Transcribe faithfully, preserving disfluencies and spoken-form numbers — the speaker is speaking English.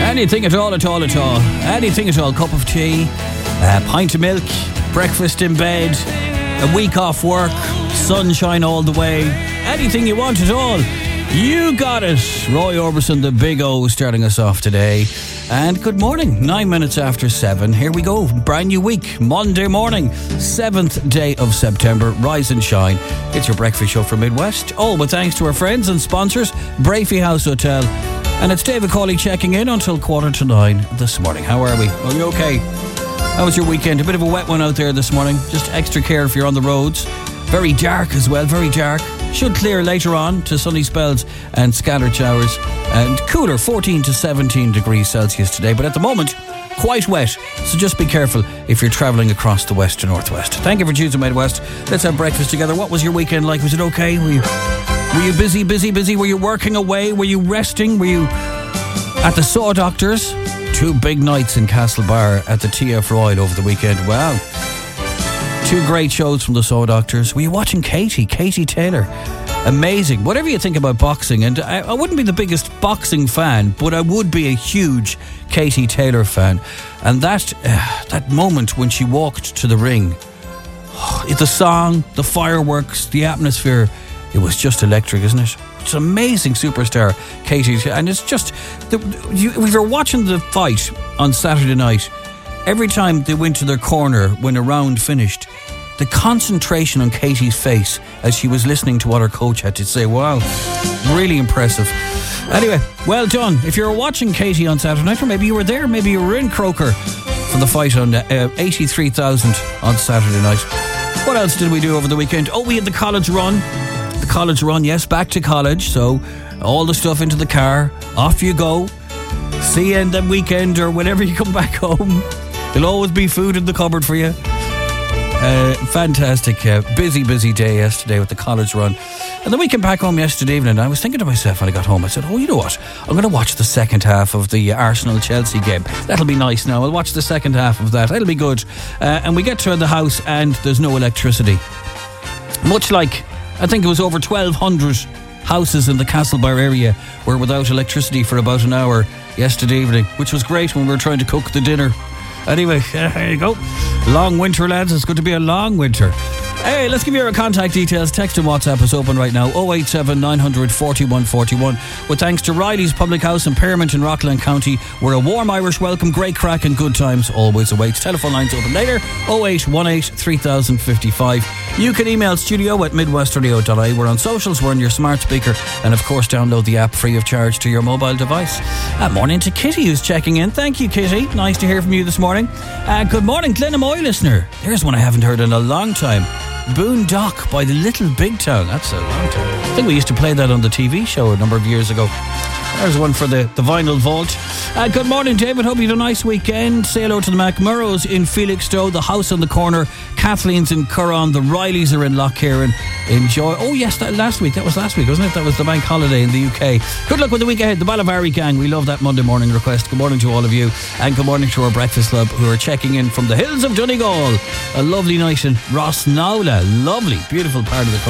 Anything at all, at all, at all. Anything at all. Cup of tea, a pint of milk, breakfast in bed, a week off work, sunshine all the way. Anything you want at all. You got it. Roy Orbison, the Big O, starting us off today. And good morning. Nine minutes after seven. Here we go. Brand new week. Monday morning. Seventh day of September. Rise and shine. It's your breakfast show from Midwest. All with thanks to our friends and sponsors, Brafey House Hotel. And it's David Cawley checking in until quarter to nine this morning. How are we? Are you okay? How was your weekend? A bit of a wet one out there this morning. Just extra care if you're on the roads. Very dark as well. Very dark. Should clear later on to sunny spells and scattered showers. And cooler, fourteen to seventeen degrees Celsius today. But at the moment, quite wet. So just be careful if you're travelling across the west to northwest. Thank you for choosing Midwest. Let's have breakfast together. What was your weekend like? Was it okay? Were you, were you busy, busy, busy? Were you working away? Were you resting? Were you at the Saw Doctors? Two big nights in Castlebar at the T F Royal over the weekend. Wow. Two great shows from the Saw Doctors. Were you watching Katie? Katie Taylor. Amazing. Whatever you think about boxing, and I, I wouldn't be the biggest boxing fan, but I would be a huge Katie Taylor fan. And that uh, that moment when she walked to the ring, the song, the fireworks, the atmosphere, it was just electric, isn't it? It's an amazing superstar, Katie. And it's just, the, you, if you're watching the fight on Saturday night, every time they went to their corner when a round finished, the concentration on Katie's face as she was listening to what her coach had to say, wow, really impressive. Anyway, well done. If you're watching Katie on Saturday night, or maybe you were there, maybe you were in Croker for the fight on uh, eighty-three thousand on Saturday night. What else did we do over the weekend? Oh, we had the college run. The college run, yes, back to college. So all the stuff into the car, off you go. See you in the weekend or whenever you come back home. There'll always be food in the cupboard for you. Uh, fantastic, uh, busy, busy day yesterday with the college run. And then we came back home yesterday evening, and I was thinking to myself when I got home, I said, oh, you know what? I'm going to watch the second half of the Arsenal-Chelsea game. That'll be nice now. I'll watch the second half of that. It'll be good. Uh, and we get to the house, and there's no electricity. Much like, I think it was over twelve hundred houses in the Castlebar area were without electricity for about an hour yesterday evening, which was great when we were trying to cook the dinner. Anyway, there you go. Long winter, lads. It's going to be a long winter. Hey, let's give you our contact details. Text and WhatsApp is open right now. oh eight seven, nine hundred, forty-one forty-one. With thanks to Riley's Public House in Pearmont in Rockland County, where a warm Irish welcome, great crack and good times always awaits. Telephone lines open later. oh eight one eight, three thousand fifty-five. You can email studio at midwestradio dot I E. We're on socials, we're on your smart speaker, and of course download the app free of charge to your mobile device. Uh, morning to Kitty, who's checking in. Thank you, Kitty. Nice to hear from you this morning. Uh, good morning, Glenamoy listener. There's one I haven't heard in a long time. Boondock by the Little Big Town. That's a long time. I think we used to play that on the T V show a number of years ago. There's one for the, the vinyl vault. Uh, good morning, David. Hope you had a nice weekend. Say hello to the McMurrows in Felixstowe, the House on the Corner, Kathleen's in Curran, the Rileys are in Lough Enjoy. Oh, yes, that last week. That was last week, wasn't it? That was the bank holiday in the U K. Good luck with the week ahead. The Balavari gang. We love that Monday morning request. Good morning to all of you. And good morning to our breakfast club who are checking in from the hills of Donegal. A lovely night in Rossnowla. Lovely, beautiful part of the country.